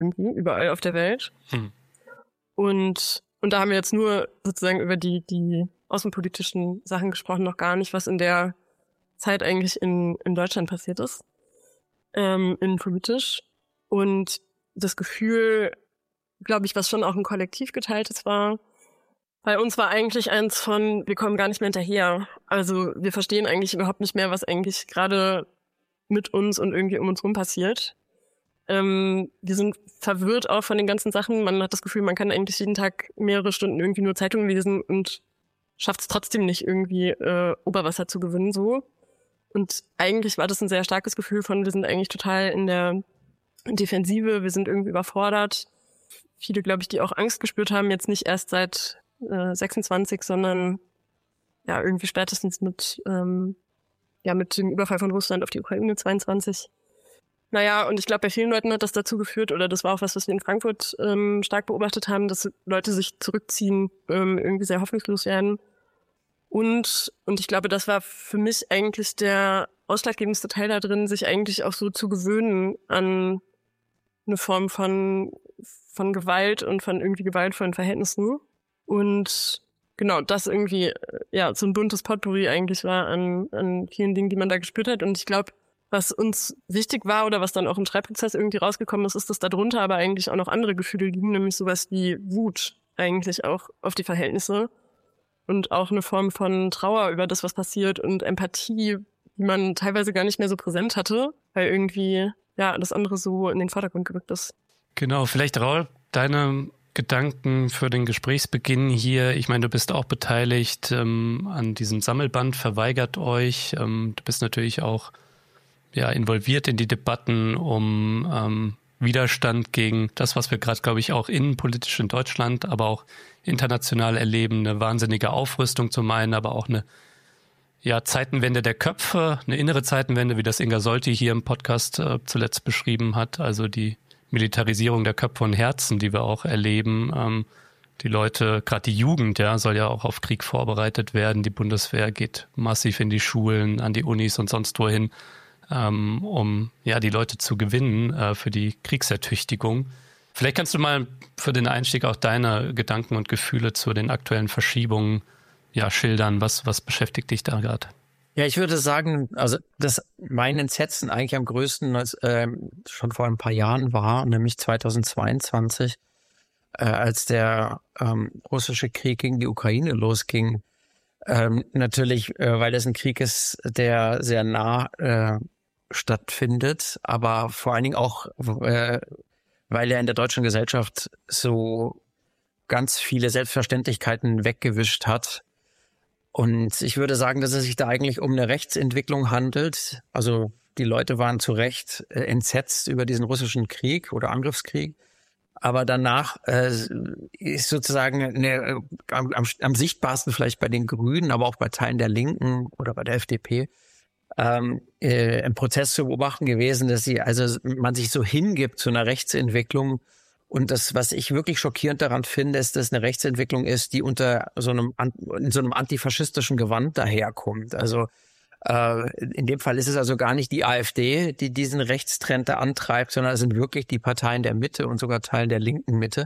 irgendwie überall auf der Welt. Und da haben wir jetzt nur sozusagen über die außenpolitischen Sachen gesprochen, noch gar nicht, was in der Zeit eigentlich in Deutschland passiert ist, innenpolitisch. Und das Gefühl, glaube ich, was schon auch ein Kollektiv geteiltes war, bei uns war eigentlich eins von, wir kommen gar nicht mehr hinterher. Also wir verstehen eigentlich überhaupt nicht mehr, was eigentlich gerade mit uns und irgendwie um uns rum passiert. Wir sind verwirrt auch von den ganzen Sachen. Man hat das Gefühl, man kann eigentlich jeden Tag mehrere Stunden irgendwie nur Zeitungen lesen und schafft es trotzdem nicht irgendwie Oberwasser zu gewinnen so. Und eigentlich war das ein sehr starkes Gefühl von, wir sind eigentlich total in der Defensive, wir sind irgendwie überfordert. Viele, glaube ich, die auch Angst gespürt haben, jetzt nicht erst seit 26, sondern ja irgendwie spätestens mit dem Überfall von Russland auf die Ukraine 22. Naja, und ich glaube, bei vielen Leuten hat das dazu geführt, oder das war auch was wir in Frankfurt stark beobachtet haben, dass Leute sich zurückziehen, irgendwie sehr hoffnungslos werden. Und ich glaube, das war für mich eigentlich der ausschlaggebendste Teil da drin, sich eigentlich auch so zu gewöhnen an eine Form von Gewalt und von irgendwie gewaltvollen Verhältnissen. Und genau, das irgendwie ja so ein buntes Potpourri eigentlich war an vielen Dingen, die man da gespürt hat. Und ich glaube, was uns wichtig war oder was dann auch im Schreibprozess irgendwie rausgekommen ist, dass darunter aber eigentlich auch noch andere Gefühle liegen, nämlich sowas wie Wut eigentlich auch auf die Verhältnisse und auch eine Form von Trauer über das, was passiert und Empathie, die man teilweise gar nicht mehr so präsent hatte, weil irgendwie ja das andere so in den Vordergrund gerückt ist. Genau, vielleicht Raul, deine Gedanken für den Gesprächsbeginn hier. Ich meine, du bist auch beteiligt an diesem Sammelband Verweigert euch. Du bist natürlich auch involviert in die Debatten um Widerstand gegen das, was wir gerade, glaube ich, auch innenpolitisch in Deutschland, aber auch international erleben. Eine wahnsinnige Aufrüstung zum einen, aber auch eine Zeitenwende der Köpfe, eine innere Zeitenwende, wie das Inga Solti hier im Podcast zuletzt beschrieben hat. Also die Militarisierung der Köpfe und Herzen, die wir auch erleben. Die Leute, gerade die Jugend, soll ja auch auf Krieg vorbereitet werden. Die Bundeswehr geht massiv in die Schulen, an die Unis und sonst wohin, um die Leute zu gewinnen für die Kriegsertüchtigung. Vielleicht kannst du mal für den Einstieg auch deine Gedanken und Gefühle zu den aktuellen Verschiebungen schildern. Was beschäftigt dich da gerade? Ja, ich würde sagen, also dass mein Entsetzen eigentlich am größten schon vor ein paar Jahren war, nämlich 2022, als der russische Krieg gegen die Ukraine losging. Natürlich, weil es ein Krieg ist, der sehr nah stattfindet, aber vor allen Dingen auch, weil er in der deutschen Gesellschaft so ganz viele Selbstverständlichkeiten weggewischt hat. Und ich würde sagen, dass es sich da eigentlich um eine Rechtsentwicklung handelt. Also die Leute waren zu Recht entsetzt über diesen russischen Krieg oder Angriffskrieg. Aber danach ist sozusagen am sichtbarsten vielleicht bei den Grünen, aber auch bei Teilen der Linken oder bei der FDP ein Prozess zu beobachten gewesen, dass man sich so hingibt zu einer Rechtsentwicklung. Und das, was ich wirklich schockierend daran finde, ist, dass eine Rechtsentwicklung ist, die in so einem antifaschistischen Gewand daherkommt. Also in dem Fall ist es also gar nicht die AfD, die diesen Rechtstrend da antreibt, sondern es sind wirklich die Parteien der Mitte und sogar Teilen der linken Mitte.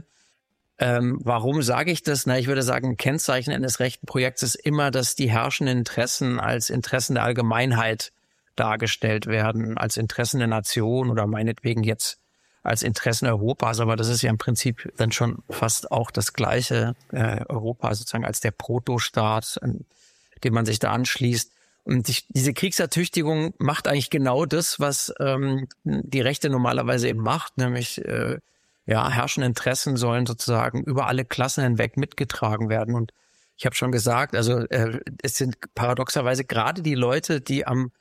Warum sage ich das? Ich würde sagen, ein Kennzeichen eines rechten Projekts ist immer, dass die herrschenden Interessen als Interessen der Allgemeinheit dargestellt werden, als Interessen der Nation oder meinetwegen jetzt als Interessen Europas, aber das ist ja im Prinzip dann schon fast auch das gleiche Europa, sozusagen als der Protostaat, dem man sich da anschließt. Und diese Kriegsertüchtigung macht eigentlich genau das, was die Rechte normalerweise eben macht, nämlich herrschende Interessen sollen sozusagen über alle Klassen hinweg mitgetragen werden. Und ich habe schon gesagt, also es sind paradoxerweise gerade die Leute, die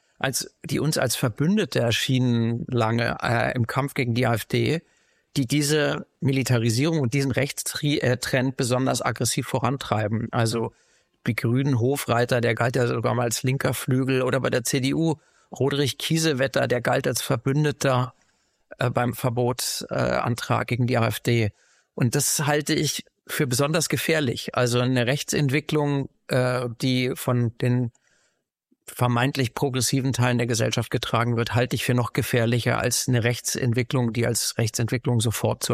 uns als Verbündete erschienen lange im Kampf gegen die AfD, die diese Militarisierung und diesen Rechtstrend besonders aggressiv vorantreiben. Also die Grünen Hofreiter, der galt ja sogar mal als linker Flügel, oder bei der CDU Roderich Kiesewetter, der galt als Verbündeter beim Verbotsantrag gegen die AfD. Und das halte ich für besonders gefährlich. Also eine Rechtsentwicklung, die von den vermeintlich progressiven Teilen der Gesellschaft getragen wird, halte ich für noch gefährlicher als eine Rechtsentwicklung, die als Rechtsentwicklung sofort zu